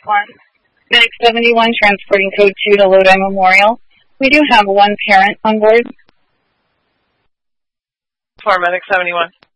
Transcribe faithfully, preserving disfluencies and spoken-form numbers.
one. Medic seventy-one, transporting code two to Lodi Memorial. We do have one parent on board. For Medic seventy-one.